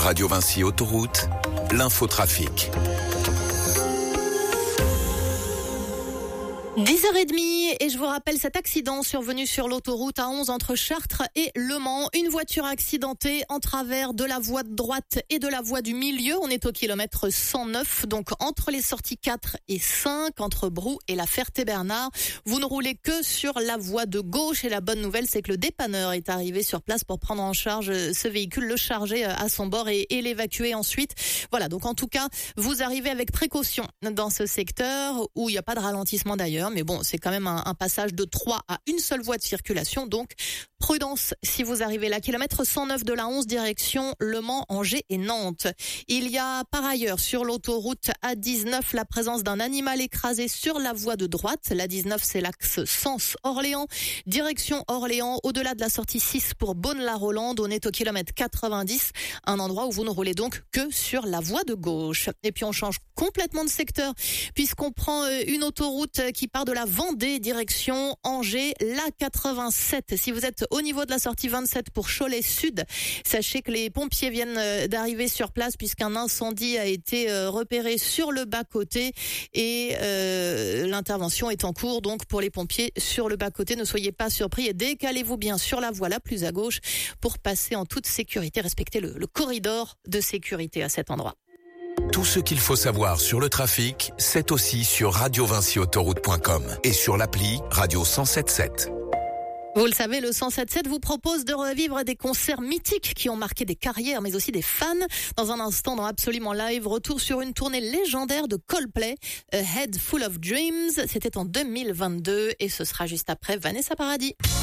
Radio Vinci Autoroute, l'infotrafic. 10h30 et je vous rappelle cet accident survenu sur l'autoroute A11 entre Chartres et Le Mans. Une voiture accidentée en travers de la voie de droite et de la voie du milieu. On est au kilomètre 109, donc entre les sorties 4 et 5, entre Brou et la Ferté-Bernard. Vous ne roulez que sur la voie de gauche et la bonne nouvelle, c'est que le dépanneur est arrivé sur place pour prendre en charge ce véhicule, le charger à son bord et l'évacuer ensuite. Voilà, donc en tout cas, vous arrivez avec précaution dans ce secteur où il n'y a pas de ralentissement d'ailleurs. Mais bon, c'est quand même un passage de 3 à une seule voie de circulation, donc prudence si vous arrivez là. Kilomètre 109 de la 11 direction Le Mans, Angers et Nantes. Il y a par ailleurs sur l'autoroute A19 la présence d'un animal écrasé sur la voie de droite. La 19 c'est l'axe Sens-Orléans, direction Orléans, au-delà de la sortie 6 pour Beaune-la-Rolande. On est au kilomètre 90, un endroit où vous ne roulez donc que sur la voie de gauche. Et puis on change complètement de secteur puisqu'on prend une autoroute qui part de la Vendée direction Angers, la 87. Si vous êtes au niveau de la sortie 27 pour Cholet Sud, sachez que les pompiers viennent d'arriver sur place puisqu'un incendie a été repéré sur le bas-côté et l'intervention est en cours donc pour les pompiers sur le bas-côté. Ne soyez pas surpris et décalez-vous bien sur la voie la plus à gauche pour passer en toute sécurité. Respectez le corridor de sécurité à cet endroit. Tout ce qu'il faut savoir sur le trafic, c'est aussi sur radiovinciautoroute.com et sur l'appli Radio 107.7. Vous le savez, le 107.7 vous propose de revivre des concerts mythiques qui ont marqué des carrières, mais aussi des fans. Dans un instant, dans Absolument Live, retour sur une tournée légendaire de Coldplay, A Head Full of Dreams. C'était en 2022 et ce sera juste après Vanessa Paradis.